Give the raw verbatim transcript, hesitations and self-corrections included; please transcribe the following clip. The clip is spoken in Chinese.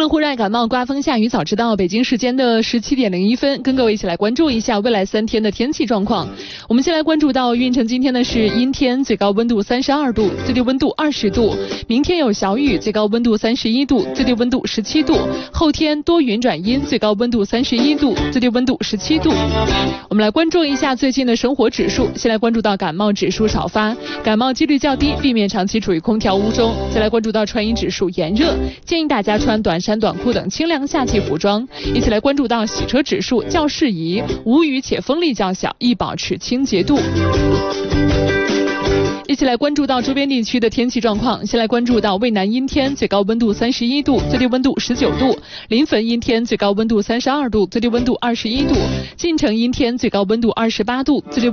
热乎热爱感冒，刮风下雨早知道。北京时间的十七点零一分，跟各位一起来关注一下未来三天的天气状况。我们先来关注到运城今天呢是阴天，最高温度三十二度，最低温度二十度。明天有小雨，最高温度三十一度，最低温度十七度。后天多云转阴，最高温度三十一度，最低温度十七度。我们来关注一下最近的生活指数，先来关注到感冒指数少发，感冒几率较低，避免长期处于空调屋中。再来关注到穿衣指数炎热，建议大家穿短衫短裤等清凉夏季服装。一起来关注到洗车指数较适宜，无雨且风力较小，宜保持清洁度。一起来关注到周边地区的天气状况，先来关注到渭南阴天，最高温度三十一度，最低温度十九度；临汾阴天，最高温度三十二度，最低温度二十一度；晋城阴天，最高温度二十八度，最低